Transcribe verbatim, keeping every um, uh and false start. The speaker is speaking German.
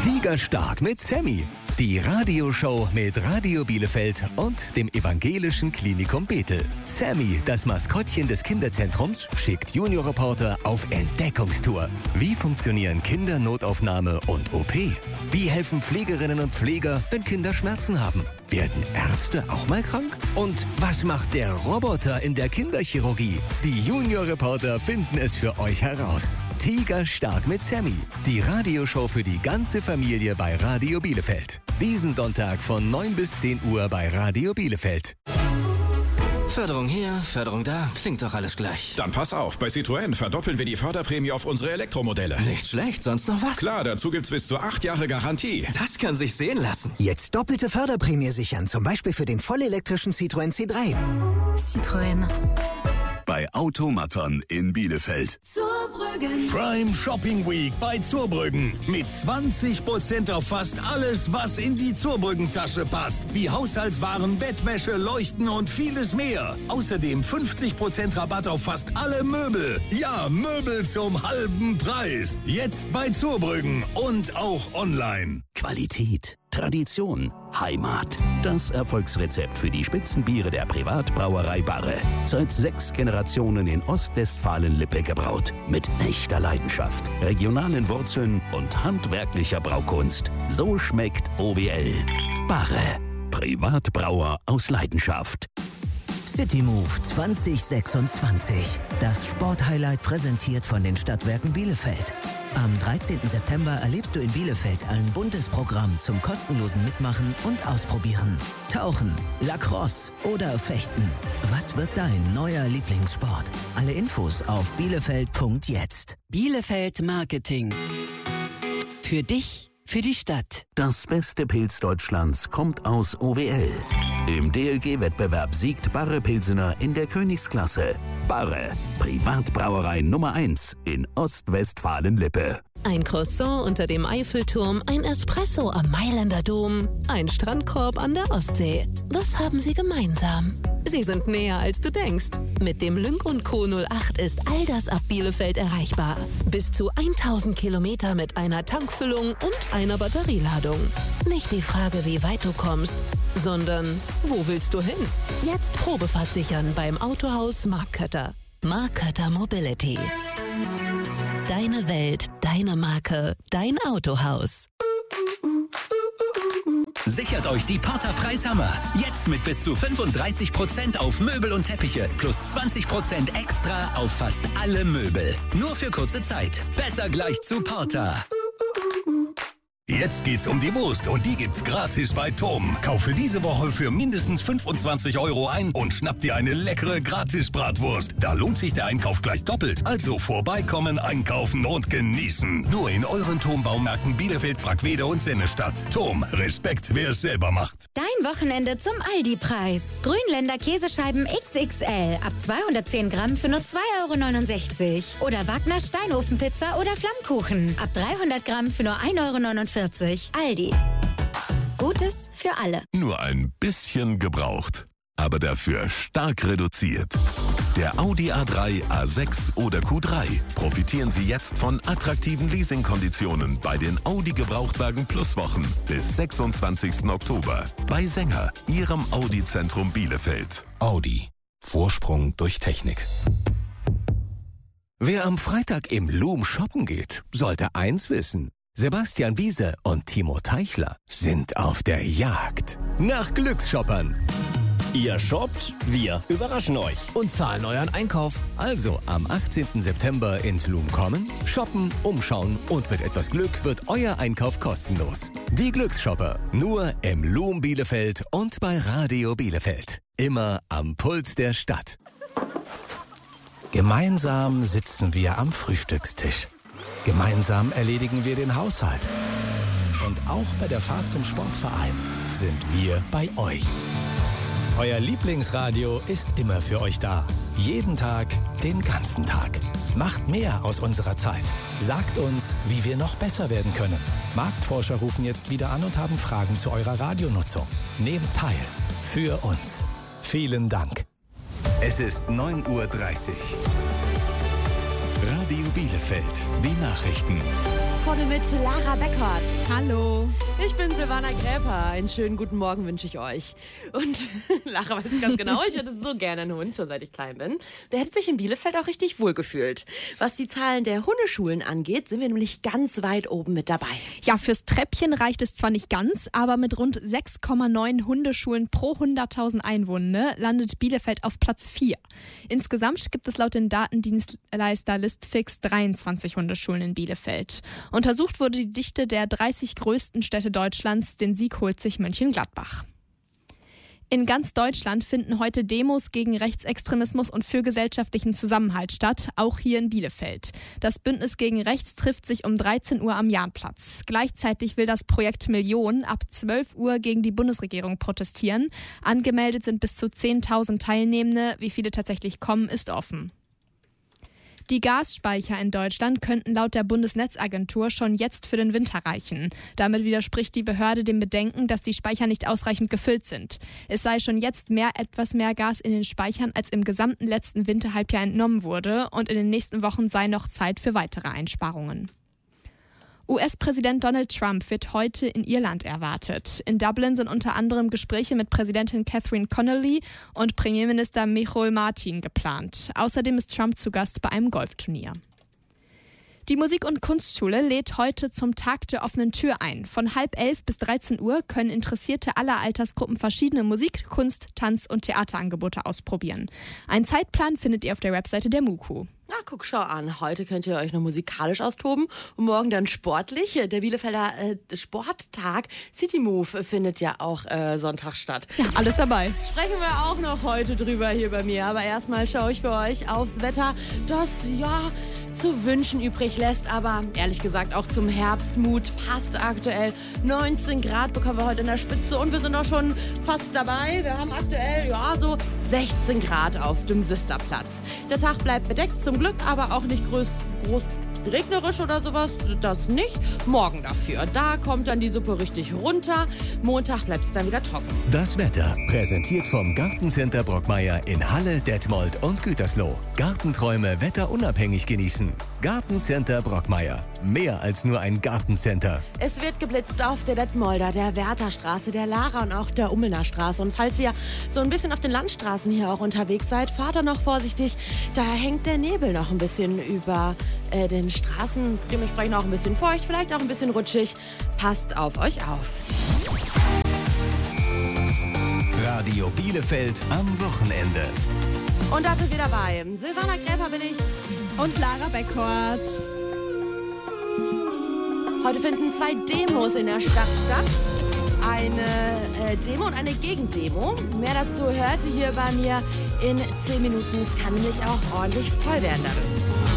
Tigerstark mit Sammy. Die Radioshow mit Radio Bielefeld und dem Evangelischen Klinikum Bethel. Sammy, das Maskottchen des Kinderzentrums, schickt Juniorreporter auf Entdeckungstour. Wie funktionieren Kindernotaufnahme und O P? Wie helfen Pflegerinnen und Pfleger, wenn Kinder Schmerzen haben? Werden Ärzte auch mal krank? Und was macht der Roboter in der Kinderchirurgie? Die Juniorreporter finden es für euch heraus. Tigerstark mit Sammy. Die Radioshow für die ganze Familie bei Radio Bielefeld. Diesen Sonntag von neun bis zehn Uhr bei Radio Bielefeld. Förderung hier, Förderung da, klingt doch alles gleich. Dann pass auf, bei Citroën verdoppeln wir die Förderprämie auf unsere Elektromodelle. Nicht schlecht, sonst noch was? Klar, dazu gibt's bis zu acht Jahre Garantie. Das kann sich sehen lassen. Jetzt doppelte Förderprämie sichern, zum Beispiel für den vollelektrischen Citroën C drei. Citroën. Bei Automaton in Bielefeld. Zurbrüggen. Prime Shopping Week bei Zurbrüggen. Mit zwanzig Prozent auf fast alles, was in die Zurbrüggen-Tasche passt. Wie Haushaltswaren, Bettwäsche, Leuchten und vieles mehr. Außerdem fünfzig Prozent Rabatt auf fast alle Möbel. Ja, Möbel zum halben Preis. Jetzt bei Zurbrüggen und auch online. Qualität, Tradition, Heimat. Das Erfolgsrezept für die Spitzenbiere der Privatbrauerei Barre. Seit sechs Generationen in Ostwestfalen-Lippe gebraut. Mit echter Leidenschaft, regionalen Wurzeln und handwerklicher Braukunst. So schmeckt O W L. Barre. Privatbrauer aus Leidenschaft. City Move zwanzig sechsundzwanzig. Das Sporthighlight präsentiert von den Stadtwerken Bielefeld. Am dreizehnten September erlebst du in Bielefeld ein buntes Programm zum kostenlosen Mitmachen und Ausprobieren. Tauchen, Lacrosse oder Fechten. Was wird dein neuer Lieblingssport? Alle Infos auf bielefeld punkt jetzt. Bielefeld Marketing. Für dich, für die Stadt. Das beste Pilz Deutschlands kommt aus O W L. Im D L G-Wettbewerb siegt Barre Pilsener in der Königsklasse. Barre, Privatbrauerei Nummer eins in Ostwestfalen-Lippe. Ein Croissant unter dem Eiffelturm, ein Espresso am Mailänder Dom, ein Strandkorb an der Ostsee. Was haben sie gemeinsam? Sie sind näher, als du denkst. Mit dem Lynk und Co. null acht ist all das ab Bielefeld erreichbar. Bis zu tausend Kilometer mit einer Tankfüllung und einer Batterieladung. Nicht die Frage, wie weit du kommst, sondern wo willst du hin? Jetzt Probefahrt sichern beim Autohaus Mark Kötter. Mark Kötter Mobility. Deine Welt, deine Marke, dein Autohaus. Sichert euch die Porter-Preishammer. Jetzt mit bis zu fünfunddreißig Prozent auf Möbel und Teppiche. Plus zwanzig Prozent extra auf fast alle Möbel. Nur für kurze Zeit. Besser gleich zu Porter. Jetzt geht's um die Wurst und die gibt's gratis bei Tom. Kaufe diese Woche für mindestens fünfundzwanzig Euro ein und schnapp dir eine leckere Gratis-Bratwurst. Da lohnt sich der Einkauf gleich doppelt. Also vorbeikommen, einkaufen und genießen. Nur in euren Tom-Baumärkten Bielefeld, Brackwede und Sennestadt. Tom, Respekt, wer es selber macht. Dein Wochenende zum Aldi-Preis. Grünländer Käsescheiben X X L ab zweihundertzehn Gramm für nur zwei Euro neunundsechzig. Oder Wagner Steinofenpizza oder Flammkuchen ab dreihundert Gramm für nur ein Euro neunundvierzig. Aldi. Gutes für alle. Nur ein bisschen gebraucht, aber dafür stark reduziert. Der Audi A drei, A sechs oder Q drei. Profitieren Sie jetzt von attraktiven Leasingkonditionen bei den Audi Gebrauchtwagen Plus Wochen bis sechsundzwanzigsten Oktober. Bei Sänger, Ihrem Audi-Zentrum Bielefeld. Audi. Vorsprung durch Technik. Wer am Freitag im Loom shoppen geht, sollte eins wissen. Sebastian Wiese und Timo Teichler sind auf der Jagd nach Glücksshoppern. Ihr shoppt, wir überraschen euch. Und zahlen euren Einkauf. Also am achtzehnten September ins Loom kommen, shoppen, umschauen und mit etwas Glück wird euer Einkauf kostenlos. Die Glücksshopper, nur im Loom Bielefeld und bei Radio Bielefeld. Immer am Puls der Stadt. Gemeinsam sitzen wir am Frühstückstisch. Gemeinsam erledigen wir den Haushalt. Und auch bei der Fahrt zum Sportverein sind wir bei euch. Euer Lieblingsradio ist immer für euch da. Jeden Tag, den ganzen Tag. Macht mehr aus unserer Zeit. Sagt uns, wie wir noch besser werden können. Marktforscher rufen jetzt wieder an und haben Fragen zu eurer Radionutzung. Nehmt teil. Für uns. Vielen Dank. Es ist neun Uhr dreißig. Radio Bielefeld, die Nachrichten. vorne mit Lara Beckert. Hallo. Ich bin Silvana Gräper. Einen schönen guten Morgen wünsche ich euch. Und Lara weiß ganz genau, ich hätte so gerne einen Hund, schon seit ich klein bin. Der hätte sich in Bielefeld auch richtig wohl gefühlt. Was die Zahlen der Hundeschulen angeht, sind wir nämlich ganz weit oben mit dabei. Ja, fürs Treppchen reicht es zwar nicht ganz, aber mit rund sechs Komma neun Hundeschulen pro hunderttausend Einwohner landet Bielefeld auf Platz vier. Insgesamt gibt es laut den Datendienstleister Listfix dreiundzwanzig Hundeschulen in Bielefeld. Untersucht wurde die Dichte der dreißig größten Städte Deutschlands, den Sieg holt sich Mönchengladbach. In ganz Deutschland finden heute Demos gegen Rechtsextremismus und für gesellschaftlichen Zusammenhalt statt, auch hier in Bielefeld. Das Bündnis gegen Rechts trifft sich um dreizehn Uhr am Jahnplatz. Gleichzeitig will das Projekt Million ab zwölf Uhr gegen die Bundesregierung protestieren. Angemeldet sind bis zu zehntausend Teilnehmende. Wie viele tatsächlich kommen, ist offen. Die Gasspeicher in Deutschland könnten laut der Bundesnetzagentur schon jetzt für den Winter reichen. Damit widerspricht die Behörde dem Bedenken, dass die Speicher nicht ausreichend gefüllt sind. Es sei schon jetzt mehr etwas mehr Gas in den Speichern, als im gesamten letzten Winterhalbjahr entnommen wurde, und in den nächsten Wochen sei noch Zeit für weitere Einsparungen. U S-Präsident Donald Trump wird heute in Irland erwartet. In Dublin sind unter anderem Gespräche mit Präsidentin Catherine Connolly und Premierminister Michal Martin geplant. Außerdem ist Trump zu Gast bei einem Golfturnier. Die Musik- und Kunstschule lädt heute zum Tag der offenen Tür ein. Von halb elf bis dreizehn Uhr können Interessierte aller Altersgruppen verschiedene Musik-, Kunst-, Tanz- und Theaterangebote ausprobieren. Einen Zeitplan findet ihr auf der Webseite der MUKU. Na, guck, schau an. Heute könnt ihr euch noch musikalisch austoben und morgen dann sportlich. Der Bielefelder äh, Sporttag City Move findet ja auch äh, Sonntag statt. Ja, alles dabei. Sprechen wir auch noch heute drüber hier bei mir. Aber erstmal schaue ich für euch aufs Wetter, das ja zu wünschen übrig lässt. Aber ehrlich gesagt auch zum Herbstmut passt aktuell. neunzehn Grad bekommen wir heute in der Spitze und wir sind auch schon fast dabei. Wir haben aktuell ja so sechzehn Grad auf dem Süsterplatz. Der Tag bleibt bedeckt, zum Glück, aber auch nicht groß, groß regnerisch oder sowas, das nicht. Morgen dafür, da kommt dann die Suppe richtig runter. Montag bleibt es dann wieder trocken. Das Wetter, präsentiert vom Gartencenter Brockmeier in Halle, Detmold und Gütersloh. Gartenträume wetterunabhängig genießen. Gartencenter Brockmeier. Mehr als nur ein Gartencenter. Es wird geblitzt auf der Detmolder, der Wertherstraße, der Lara und auch der Ummelner Straße. Und falls ihr so ein bisschen auf den Landstraßen hier auch unterwegs seid, fahrt da noch vorsichtig. Da hängt der Nebel noch ein bisschen über äh, den Straßen. Dementsprechend auch ein bisschen feucht, vielleicht auch ein bisschen rutschig. Passt auf euch auf. Radio Bielefeld am Wochenende. Und dafür wieder dabei. Silvana Gräper bin ich. Und Lara Beckert. Heute finden zwei Demos in der Stadt statt. Eine äh, Demo und eine Gegendemo. Mehr dazu hört ihr hier bei mir in zehn Minuten. Es kann nämlich auch ordentlich voll werden dadurch.